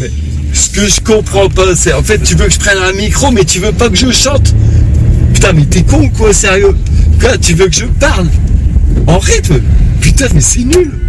mais ce que je comprends pas, c'est en fait tu veux que je prenne un micro, mais tu veux pas que je chante. Putain, mais t'es con quoi, sérieux? Quoi, tu veux que je parle en rythme? Putain, mais c'est nul.